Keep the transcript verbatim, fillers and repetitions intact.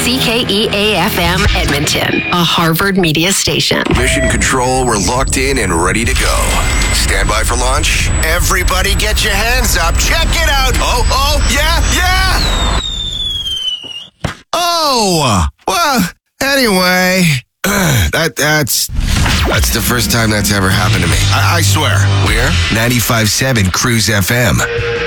C K E A F M Edmonton, a Harvard media station. Mission Control, we're locked in and ready to go. Stand by for launch. Everybody get your hands up. Check it out. Oh, oh, yeah, yeah. Oh, well, anyway, that that's that's the first time that's ever happened to me. I, I swear. We're ninety-five point seven Cruise F M.